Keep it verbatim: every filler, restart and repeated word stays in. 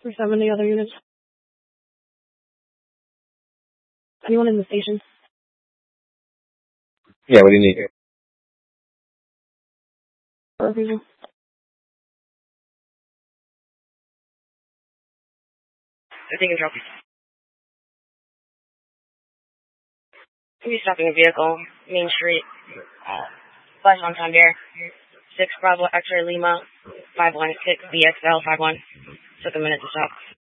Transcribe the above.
For seventy other units. Anyone in the station? Yeah, what do you need here? Four people. I think it's dropped. Maybe stopping a vehicle, Main Street, uh, Flash on Santander, six Bravo X-ray Lima, five one six B X L five one. Took a minute to stop.